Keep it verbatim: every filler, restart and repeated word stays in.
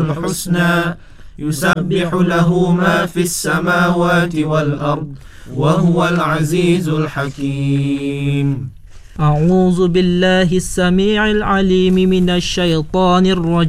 الحسنى يسبح له ما في السماوات والأرض وهو العزيز الحكيم. أعوذ بالله السميع العليم من الشيطان الرجيم